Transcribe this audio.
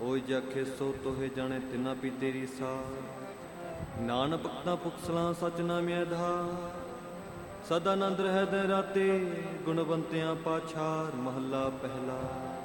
ਹੋਇ ਜਾਖੇ ਸੋ ਤੋਹੇ ਜਾਣੇ ਤਿਨਾ ਪੀ ਤੇਰੀ ਸਾ। ਨਾਨਕ ਭਗਤਾਂ ਪੁਕਸਲਾਂ ਸਚ ਨਾਮੇ ਆਧਾਰ। ਸਦਾ ਆਨੰਦ ਰਹਿ ਦਿਨ ਰਾਤੇ ਗੁਣਵੰਤਿਆਂ ਪਾਛਾਰ। ਮਹੱਲਾ ਪਹਿਲਾ।